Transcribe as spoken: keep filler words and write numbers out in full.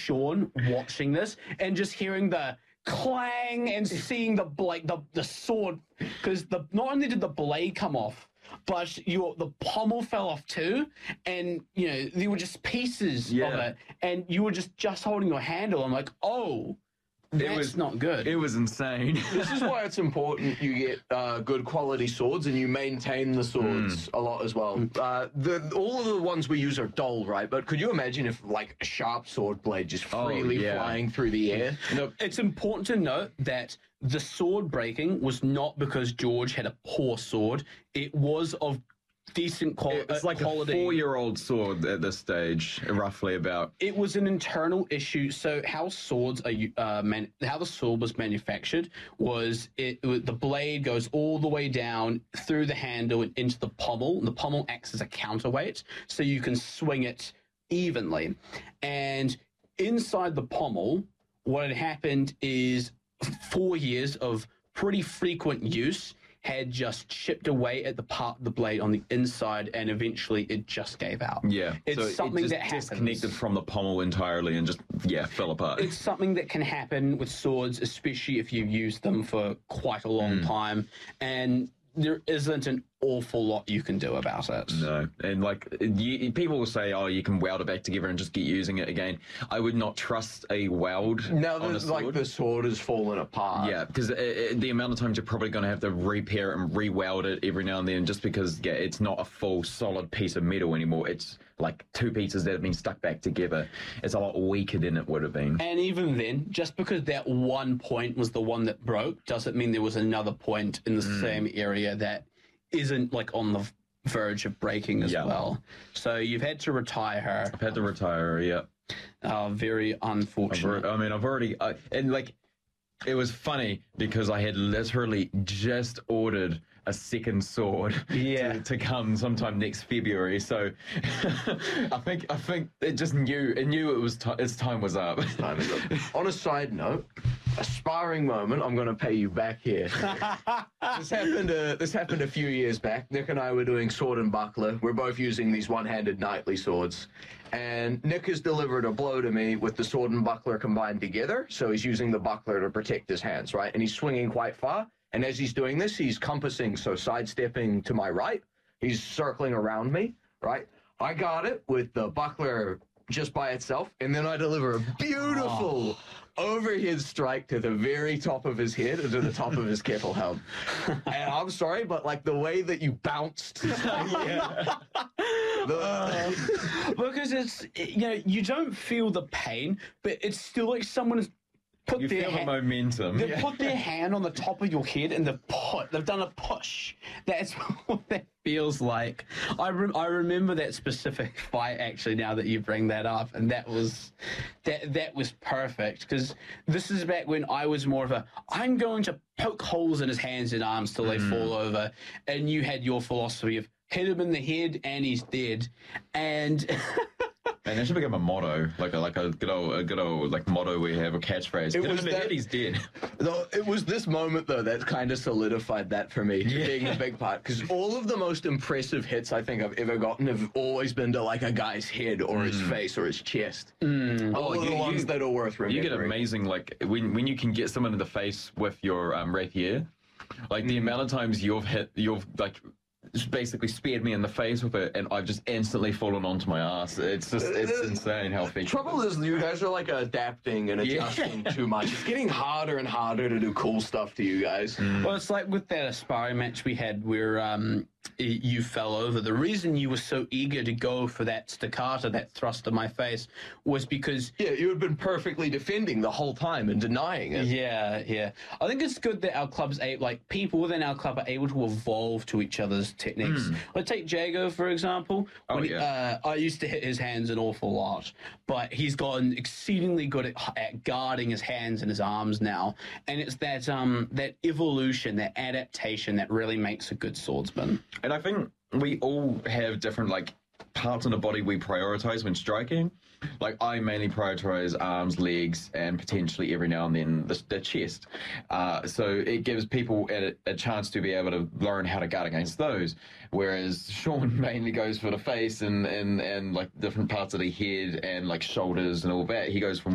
Sean watching this and just hearing the clang and seeing the like the the sword, because the not only did the blade come off, but your the pommel fell off too, and you know there were just pieces yeah. of it, and you were just just holding your handle. I'm like, oh. That's it was not good. It was insane. This is why it's important you get uh, good quality swords and you maintain the swords mm. a lot as well. Uh, the all of the ones we use are dull, right? But could you imagine if like a sharp sword blade just freely oh, yeah. flying through the air? No, it's important to note that the sword breaking was not because George had a poor sword. It was of decent quality. It's like quality. a four-year-old sword at this stage, roughly about. It was an internal issue. So how swords are uh, man, how the sword was manufactured was it, it the blade goes all the way down through the handle and into the pommel. And the pommel acts as a counterweight, so you can swing it evenly. And inside the pommel, what had happened is four years of pretty frequent use had just chipped away at the part of the blade on the inside, and eventually it just gave out. Yeah, it's so something it just that happens. disconnected from the pommel entirely and just, yeah, fell apart. It's something that can happen with swords, especially if you've used them for quite a long mm. time, and there isn't an awful lot you can do about it. No, and like you, people will say, oh, you can weld it back together and just get using it again. I would not trust a weld. Now that like the sword has fallen apart. Yeah, because the amount of times you're probably going to have to repair it and re-weld it every now and then, just because yeah, it's not a full solid piece of metal anymore. It's like two pieces that have been stuck back together. It's a lot weaker than it would have been. And even then, just because that one point was the one that broke, doesn't mean there was another point in the mm. same area that isn't like on the verge of breaking as yeah. well. So you've had to retire her. I've had to retire her, yeah. Uh, very unfortunate. I've, I mean, I've already, uh, and like, it was funny because I had literally just ordered a second sword yeah. to, to come sometime next February. So I think I think it just knew it knew it was t- its time was up. Time is up. On a side note, a sparring moment. I'm going to pay you back here. this happened. Uh, this happened a few years back. Nick and I were doing sword and buckler. We're both using these one-handed knightly swords. And Nick has delivered a blow to me with the sword and buckler combined together. So he's using the buckler to protect his hands, right? And he's swinging quite far. And as he's doing this, he's compassing, so sidestepping to my right. He's circling around me, right? I got it with the buckler just by itself, and then I deliver a beautiful oh. overhead strike to the very top of his head and to the top of his kettle helm. And I'm sorry, but like the way that you bounced. yeah. the, uh, because it's, you know, you don't feel the pain, but it's still like someone is Put you their feel the ha- momentum. They've yeah. put their hand on the top of your head and they've put, they've done a push. That's what that feels like. I re- I remember that specific fight actually. Now that you bring that up, and that was that that was perfect, because this is back when I was more of a I'm going to poke holes in his hands and arms till they mm. fall over, and you had your philosophy of hit him in the head and he's dead, and. And that should become a motto, like a like a good old a good old like motto we have, a catchphrase. It was that, that he's dead. No, it was this moment though that kind of solidified that for me, yeah. being a big part. Because all of the most impressive hits I think I've ever gotten have always been to like a guy's head or mm. his face or his chest. Mm. All oh, of the you, ones you, that are worth remembering. You get amazing like when when you can get someone in the face with your um, rapier, like mm. the amount of times you've hit you've like. Just basically speared me in the face with it, and I've just instantly fallen onto my ass. It's just, it's insane how effective. Trouble is, you guys are like adapting and adjusting yeah. too much. It's getting harder and harder to do cool stuff to you guys. Mm. Well, it's like with that sparring match we had where um, you fell over. The reason you were so eager to go for that staccato, that thrust to my face, was because... Yeah, you had been perfectly defending the whole time and denying it. Yeah, yeah. I think it's good that our club's able, like, people within our club are able to evolve to each other's techniques. Mm. Let's take Jago, for example. Oh, when yeah. He, uh, I used to hit his hands an awful lot, but he's gotten exceedingly good at, at guarding his hands and his arms now. And it's that um that evolution, that adaptation that really makes a good swordsman. And I think we all have different, like, parts of the body we prioritize when striking. Like, I mainly prioritize arms, legs, and potentially every now and then the, the chest. Uh, so it gives people a, a chance to be able to learn how to guard against those. Whereas Sean mainly goes for the face and, and, and like, different parts of the head and, like, shoulders and all that. He goes for